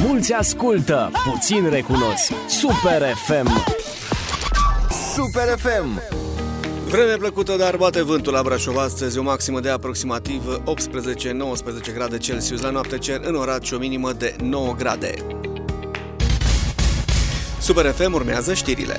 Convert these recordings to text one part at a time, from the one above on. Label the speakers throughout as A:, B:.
A: Mulți ascultă, puțin recunosc. Super FM.
B: Super FM. Vreme plăcută, dar bate vântul la Brașov astăzi, o maximă de aproximativ 18-19 grade Celsius. La noapte cer în oraș și o minimă de 9 grade. Super FM urmează știrile.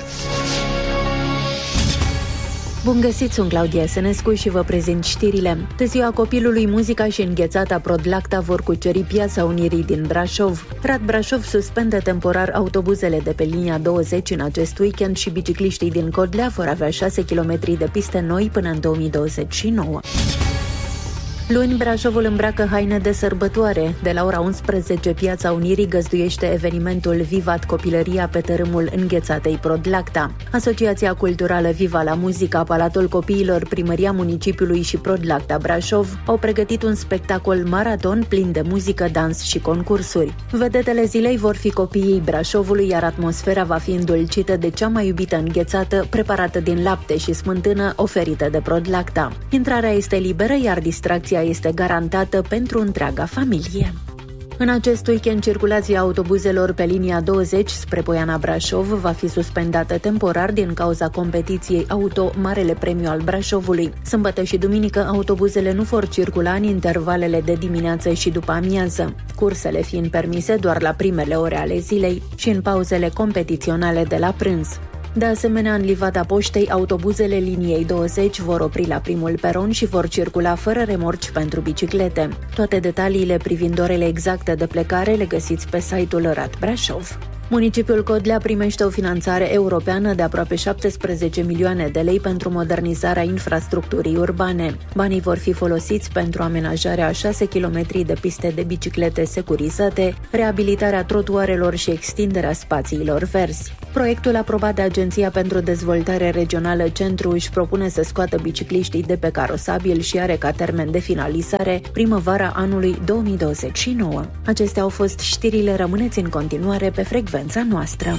C: Bun găsit, sunt Claudia Sănescu și vă prezint știrile. De ziua copilului, muzica și înghețata Prodlacta vor cuceri Piața Unirii din Brașov. Rad Brașov suspendă temporar autobuzele de pe linia 20 în acest weekend și bicicliștii din Codlea vor avea 6 km de piste noi până în 2029. Luni, Brașovul îmbracă haine de sărbătoare. De la ora 11, Piața Unirii găzduiește evenimentul Vivat Copilăria pe tărâmul înghețatei Prodlacta. Asociația Culturală Viva la Muzica, Palatul Copiilor, Primăria Municipiului și Prodlacta Brașov au pregătit un spectacol maraton plin de muzică, dans și concursuri. Vedetele zilei vor fi copiii Brașovului, iar atmosfera va fi îndulcită de cea mai iubită înghețată, preparată din lapte și smântână, oferită de Prodlacta. Intrarea este liberă, iar distracția este garantată pentru întreaga familie. În acest weekend, circulația autobuzelor pe linia 20 spre Poiana Brașov va fi suspendată temporar din cauza competiției auto Marele Premiu al Brașovului. Sâmbătă și duminică, autobuzele nu vor circula în intervalele de dimineață și după amiază, cursele fiind permise doar la primele ore ale zilei și în pauzele competiționale de la prânz. De asemenea, în Livada Poștei, autobuzele liniei 20 vor opri la primul peron și vor circula fără remorci pentru biciclete. Toate detaliile privind orele exacte de plecare le găsiți pe site-ul Rad Brașov. Municipiul Codlea primește o finanțare europeană de aproape 17 milioane de lei pentru modernizarea infrastructurii urbane. Banii vor fi folosiți pentru amenajarea a 6 km de piste de biciclete securizate, reabilitarea trotuarelor și extinderea spațiilor verzi. Proiectul aprobat de Agenția pentru Dezvoltare Regională Centru își propune să scoată bicicliștii de pe carosabil și are ca termen de finalizare primăvara anului 2029. Acestea au fost știrile, rămâneți în continuare pe frecvența noastră.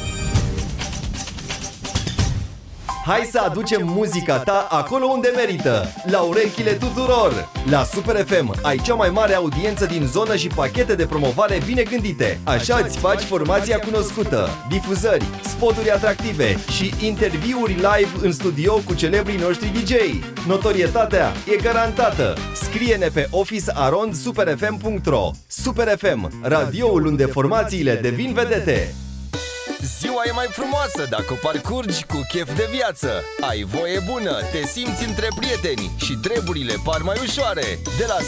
D: Hai să aducem muzica ta acolo unde merită, la urechile tuturor! La Super FM ai cea mai mare audiență din zonă și pachete de promovare bine gândite. Așa îți faci formația cunoscută, difuzări, spoturi atractive și interviuri live în studio cu celebrii noștri DJ. Notorietatea e garantată. Scrie-ne pe office@superfm.ro. Super FM, radioul unde formațiile devin vedete.
E: Ziua e mai frumoasă dacă o parcurgi cu chef de viață. Ai voie bună, te simți între prieteni și treburile par mai ușoare. De la